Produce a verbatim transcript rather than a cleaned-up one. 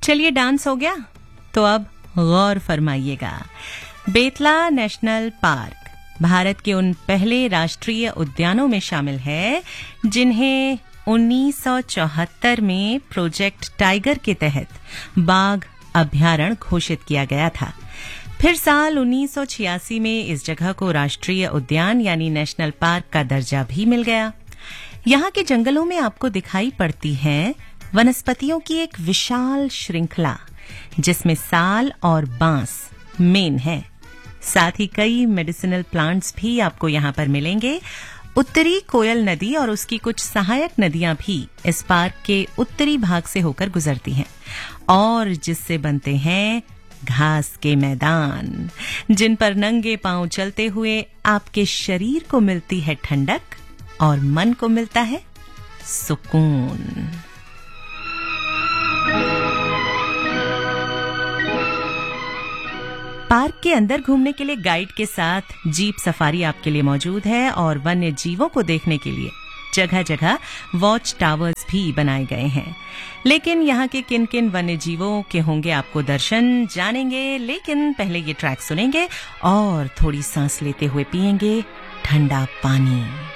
चलिए डांस हो गया, तो अब गौर फरमाइएगा। बेतला नेशनल पार्क भारत के उन पहले राष्ट्रीय उद्यानों में शामिल है जिन्हें उन्नीस सौ चौहत्तर में प्रोजेक्ट टाइगर के तहत बाघ अभ्यारण्य घोषित किया गया था। फिर साल उन्नीस सौ छियासी में इस जगह को राष्ट्रीय उद्यान यानी नेशनल पार्क का दर्जा भी मिल गया। यहाँ के जंगलों में आपको दिखाई पड़ती है वनस्पतियों की एक विशाल श्रृंखला, जिसमें साल और बांस मेन है। साथ ही कई मेडिसिनल प्लांट्स भी आपको यहाँ पर मिलेंगे। उत्तरी कोयल नदी और उसकी कुछ सहायक नदियां भी इस पार्क के उत्तरी भाग से होकर गुजरती हैं और जिससे बनते हैं घास के मैदान, जिन पर नंगे पांव चलते हुए आपके शरीर को मिलती है ठंडक और मन को मिलता है सुकून। पार्क के अंदर घूमने के लिए गाइड के साथ जीप सफारी आपके लिए मौजूद है और वन्य जीवों को देखने के लिए जगह जगह वॉच टावर्स भी बनाए गए हैं। लेकिन यहाँ के किन किन वन्य जीवों के होंगे आपको दर्शन जानेंगे, लेकिन पहले ये ट्रैक सुनेंगे और थोड़ी सांस लेते हुए पिएंगे ठंडा पानी।